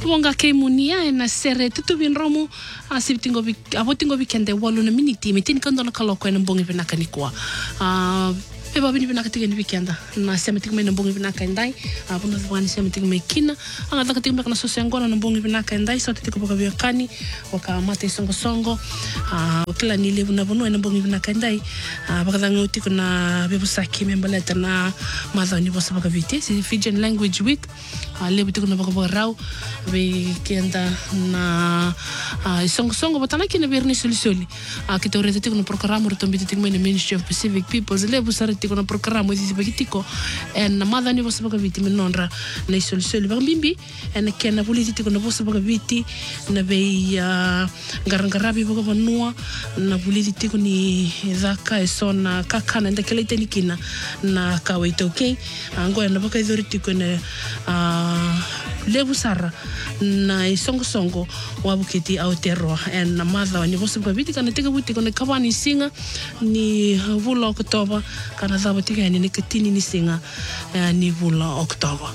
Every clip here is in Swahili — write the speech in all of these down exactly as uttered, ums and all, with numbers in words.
Wonga ke munia na sere tutu bin romu asibitingo bi abotingo weekend walo na miniti metin kandola kaloko na mbongi binaka ni kwa. Ah Eba bini binaka tiga ni weekenda na sema tiga na mbongi binaka ndai abuna zbani sema tiga mekina anga taka tiga na sosi ngona na mbongi binaka ndai so tiga boka biakani waka mate songo songo ah kila ni lebu na bono na mbongi binaka ndai baka danga utiko na bebusaki membaleta na madha ni bosa baka vite si Fijian Language Week lebu tiga na baka boka rau weekenda na songo songo batana kina berni soli soli kita urete tiga na programa rutombi tiga na Ministry of Pacific Peoples lebu sarati kuna programa hizi bagitiko en madha ni bosa baka viti menonra na soli soli baka bimbi en kena politi kuna bosa baka viti na bei garangarabi baka vanua na politi ni zaka esona kakana nda kele tenikina na kawaito okay ngo na baka idoriti kuna lebu sara na isongo songo wabukiti Aotearoa en na madha ni bosa baka viti kana tega buti kuna kabani singa ni vula Oktoba kana zaba tiga ni katini ni singa ni vula Oktoba.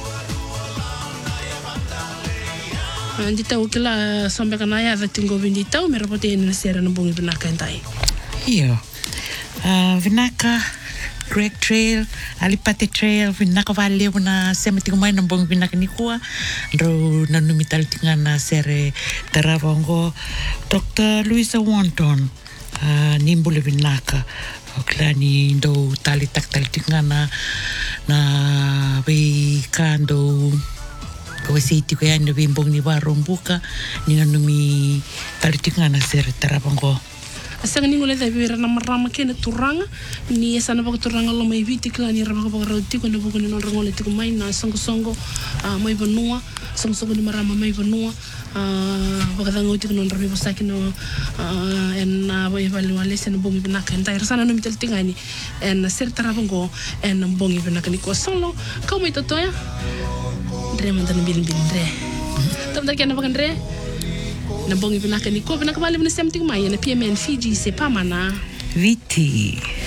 Ndita ukila sambe kana ya tingo vindita umeropote ni sera na mbongi binaka ndai. Hiyo. Uh, vinaka Great Trail, Alipate Trail, vinaka vale una sema tiga mai na mbongi binaka ni kwa ndo na numital tinga na sere Taravango Doctor Luisa Wanton uh, nimbule vinaka klani ndo tali tak tali tingana na we kando ko siti ko yan we mbong ni warombuka ni numi tali tingana ser Taravango asang ni ngole dabi na marama kena turanga ni sana ba turanga lo mai viti klani raba ba roti ko no buko ni non ngole tiko mai na songo songo mai vanua songo songo ni marama mai vanua bakadang uti ko non rabi bosaki no en ba evali wale sen bongi binaka ndai sana no mitel tingani en ser Taravango en bongi binaka ni ko solo ka mai totoya dre mandan bilin bilin dre tam da kena bakan dre na bongi binaka ni ko binaka vale bin sem ting mai na P M N Fiji se pamana viti